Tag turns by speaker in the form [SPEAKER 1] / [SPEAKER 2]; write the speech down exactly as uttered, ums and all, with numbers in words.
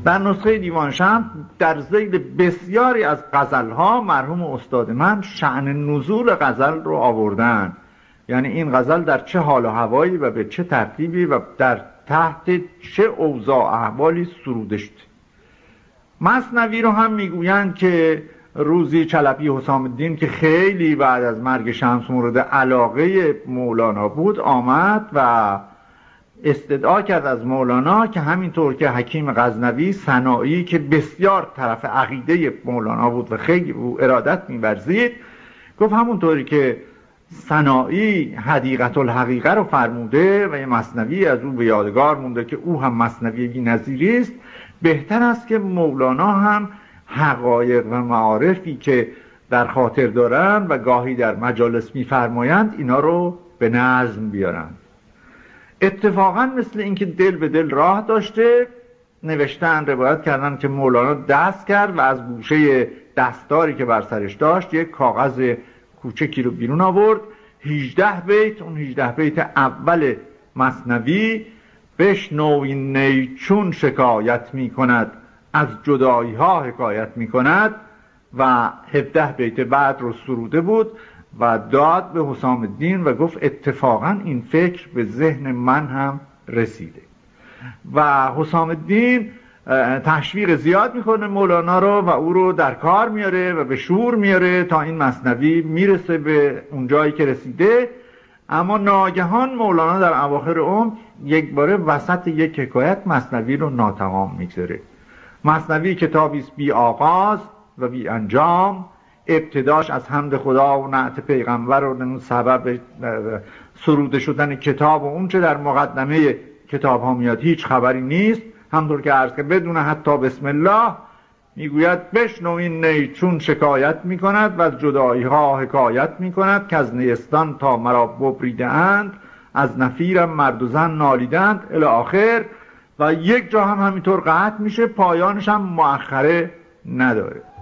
[SPEAKER 1] در نسخه دیوان شمس در ذیل بسیاری از غزلها مرحوم استاد من شأن نزول غزل رو آوردن، یعنی این غزل در چه حال و هوایی و به چه ترتیبی و در تحت چه اوضاع احوالی سروده شده. مثنوی رو هم میگویند که روزی چلپی حسام الدین که خیلی بعد از مرگ شمس مورد علاقه مولانا بود آمد و استدعا کرد از مولانا که همینطور که حکیم غزنوی سنایی که بسیار طرف عقیده مولانا بود و خیلی او ارادت می‌ورزید، گفت همونطوری که سنایی حدیقت الحقیقه رو فرموده و یه مثنوی از او به یادگار مونده که او هم مثنوی بی‌نظیری است، بهتر است که مولانا هم حقایق و معارفی که در خاطر دارن و گاهی در مجالس می‌فرمایند اینا رو به نظم بیارن. اتفاقا مثل اینکه دل به دل راه داشته، نوشتن روایت کردن که مولانا دست کرد و از گوشه دستاری که بر سرش داشت یک کاغذ کوچکی رو بیرون آورد، هجده بیت، اون هجده بیت اول مثنوی بشنو این نی چون شکایت می کند از جدایی ها حکایت می کند و هفده بیت بعد رو سروده بود و داد به حسام الدین و گفت اتفاقا این فکر به ذهن من هم رسیده و حسام الدین تشویق زیاد میکنه مولانا رو و او رو در کار میاره و به شور میاره تا این مثنوی میرسه به اون جایی که رسیده. اما ناگهان مولانا در اواخر عمر یک باره وسط یک حکایت مثنوی رو ناتمام میگذاره. مثنوی کتابی است بی آغاز و بی انجام، ابتداش از حمد خدا و نعت پیغمبر و سبب سروده شدن کتاب و اون چه در مقدمه کتاب ها میاد هیچ خبری نیست، همطور که عرض که بدون حتی بسم الله میگوید بشنو این نی چون شکایت میکند و از جدایی ها حکایت میکند که از نیستان تا مرا ببریده اند، از نفیرم مرد و زن نالیدند الی آخر و یک جا هم همینطور قطع میشه، پایانش هم مؤخره نداره.